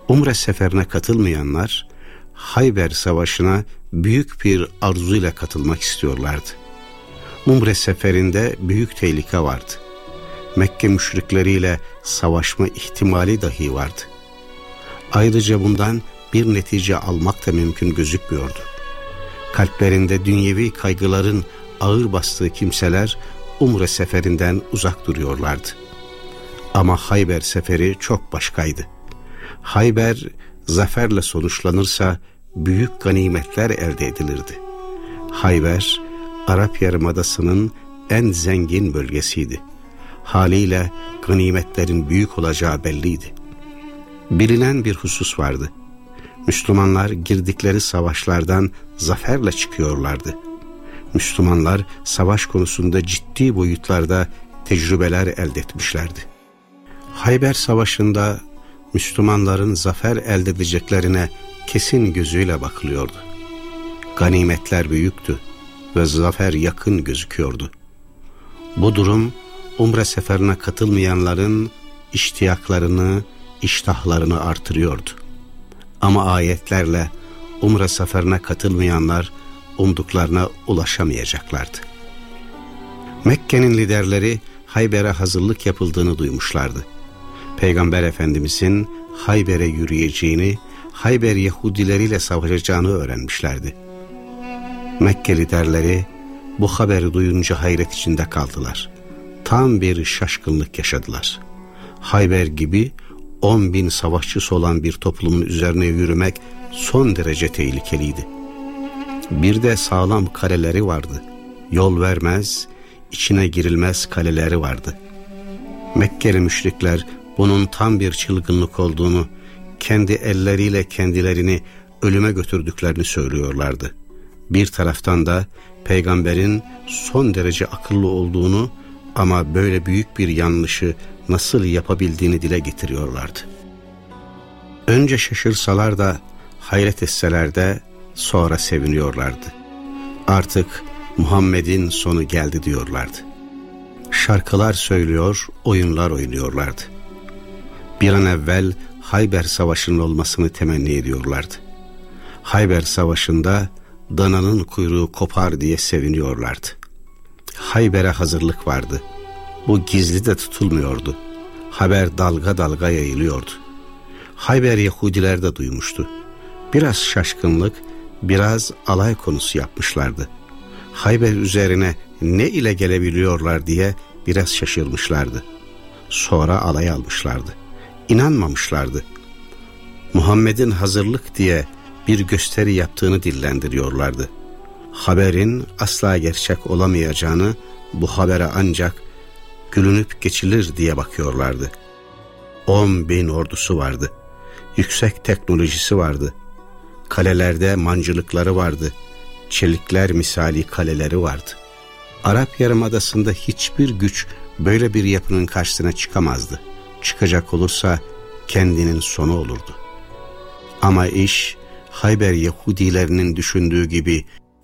Umre seferine katılmayanlar Hayber Savaşı'na büyük bir arzuyla katılmak istiyorlardı. Umre seferinde büyük tehlike vardı. Mekke müşrikleriyle savaşma ihtimali dahi vardı. Ayrıca bundan bir netice almak da mümkün gözükmüyordu. Kalplerinde dünyevi kaygıların ağır bastığı kimseler Umre seferinden uzak duruyorlardı. Ama Hayber seferi çok başkaydı. Hayber zaferle sonuçlanırsa büyük ganimetler elde edilirdi. Hayber, Arap Yarımadası'nın en zengin bölgesiydi. Haliyle ganimetlerin büyük olacağı belliydi. Bilinen bir husus vardı. Müslümanlar girdikleri savaşlardan zaferle çıkıyorlardı. Müslümanlar savaş konusunda ciddi boyutlarda tecrübeler elde etmişlerdi. Hayber Savaşı'nda Müslümanların zafer elde edeceklerine kesin gözüyle bakılıyordu. Ganimetler büyüktü ve zafer yakın gözüküyordu. Bu durum Umre seferine katılmayanların iştiyaklarını, iştahlarını artırıyordu. Ama ayetlerle Umre seferine katılmayanlar umduklarına ulaşamayacaklardı. Mekke'nin liderleri Hayber'e hazırlık yapıldığını duymuşlardı. Peygamber Efendimizin Hayber'e yürüyeceğini, Hayber Yahudileriyle savaşacağını öğrenmişlerdi. Mekke liderleri bu haberi duyunca hayret içinde kaldılar. Tam bir şaşkınlık yaşadılar. Hayber gibi 10.000 savaşçısı olan bir toplumun üzerine yürümek son derece tehlikeliydi. Bir de sağlam kaleleri vardı. Yol vermez, içine girilmez kaleleri vardı. Mekkeli müşrikler bunun tam bir çılgınlık olduğunu, kendi elleriyle kendilerini ölüme götürdüklerini söylüyorlardı. Bir taraftan da peygamberin son derece akıllı olduğunu ama böyle büyük bir yanlışı nasıl yapabildiğini dile getiriyorlardı. Önce şaşırsalar da, hayret etseler de sonra seviniyorlardı. Artık Muhammed'in sonu geldi diyorlardı. Şarkılar söylüyor, oyunlar oynuyorlardı. Bir an evvel Hayber Savaşı'nın olmasını temenni ediyorlardı. Hayber Savaşı'nda dananın kuyruğu kopar diye seviniyorlardı. Hayber'e hazırlık vardı. Bu gizli de tutulmuyordu. Haber dalga dalga yayılıyordu. Hayber Yahudiler de duymuştu. Biraz şaşkınlık, biraz alay konusu yapmışlardı. Hayber üzerine ne ile gelebiliyorlar diye biraz şaşırmışlardı. Sonra alay almışlardı. İnanmamışlardı. Muhammed'in hazırlık diye bir gösteri yaptığını dillendiriyorlardı. Haberin asla gerçek olamayacağını, bu habere ancak gülünüp geçilir diye bakıyorlardı. 10.000 ordusu vardı. Yüksek teknolojisi vardı. Kalelerde mancılıkları vardı. Çelikler misali kaleleri vardı. Arap Yarımadası'nda hiçbir güç böyle bir yapının karşısına çıkamazdı. Çıkacak olursa kendinin sonu olurdu. Ama iş Hayber Yahudilerinin düşündüğü gibi